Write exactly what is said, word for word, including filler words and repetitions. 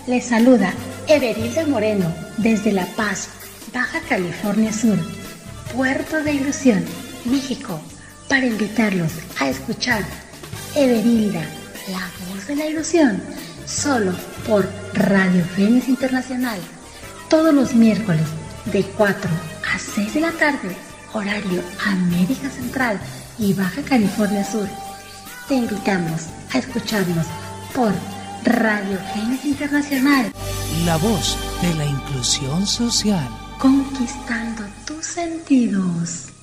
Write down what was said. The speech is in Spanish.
Les saluda Everilda Moreno desde La Paz, Baja California Sur, Puerto de Ilusión, México, para invitarlos a escuchar Everilda, la voz de la ilusión, solo por Radio Fénix Internacional, todos los miércoles de cuatro a seis de la tarde, horario América Central y Baja California Sur. Te invitamos a escucharnos por Radio Fénix Internacional, la voz de la inclusión social, conquistando tus sentidos.